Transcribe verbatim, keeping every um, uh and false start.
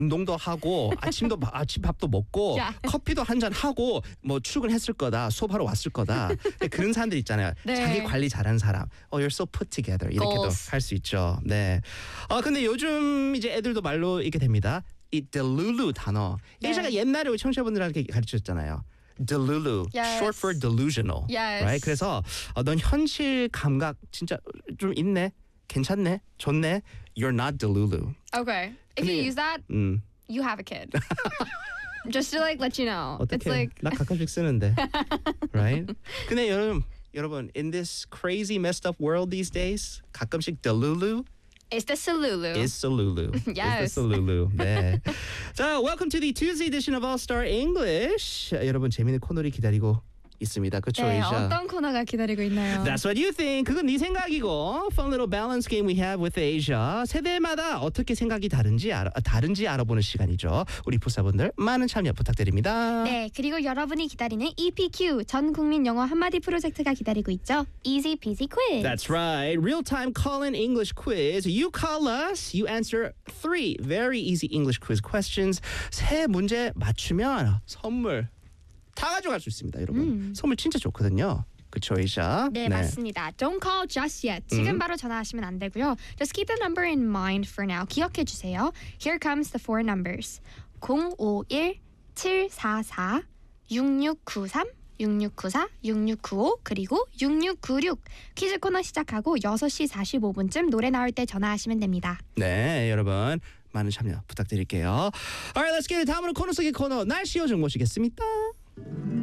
운동도 하고 아침도 아침 밥도 먹고 야. 커피도 한 잔 하고 뭐 출근했을 거다 수업하러 왔을 거다 그런 사람들 있잖아요. 네. 자기 관리 잘하는 사람. Oh, you're so put together 이렇게도 Goals. 할 수 있죠. 네. 아 근데 요즘 이제 애들도 말로 이게 됩니다. 이 delulu 단어. 네. 예전에 옛날에 우리 청취자분들한테 가르쳤잖아요. delulu, Yes. short for delusional. Yes. Right? 그래서 어, 넌 현실 감각 진짜 좀 있네. 괜찮네. 좋네. You're not delulu. Okay. If you 근데- use that, 음. you have a kid. Just to like let you know. It's 어떻게? like 나 가끔씩 쓰는데, right? 근데 여러분, 여러분, in this crazy messed up world these days, 가끔씩 delulu it's the Salulu. is Salulu. Yes. Is the Salulu. 네. 자, welcome to the Tuesday edition of All Star English. 여러분 재미있는 코너를 기다리고 있습니다. 그렇죠, 네, 이샤? 어떤 코너가 기다리고 있나요? That's what you think. 그건 네 생각이고. Fun little balance game we have with Asia. 세대마다 어떻게 생각이 다른지 알아, 다른지 알아보는 시간이죠. 우리 부사분들 많은 참여 부탁드립니다. 네, 그리고 여러분이 기다리는 이피큐 전 국민 영어 한마디 프로젝트가 기다리고 있죠. Easy Peasy Quiz. That's right. Real-time call-in English quiz. You call us. You answer three very easy English quiz questions. 세 문제 맞추면 선물 다 가져갈 수 있습니다, 여러분. 음. 선물 진짜 좋거든요. 그렇죠, 에이샤? 네, 맞습니다. Don't call just yet. 지금 음. 바로 전화하시면 안 되고요. Just keep the number in mind for now. 기억해 주세요. Here comes the four numbers. 공오일 칠사사 육육구삼 육육구사 육육구오 그리고 육육구육 퀴즈 코너 시작하고 여섯 시 사십오 분쯤 노래 나올 때 전화하시면 됩니다. 네, 여러분 많은 참여 부탁드릴게요. Alright, let's get it. 다음으로 코너 속의 코너 날씨 요정 모시겠습니다.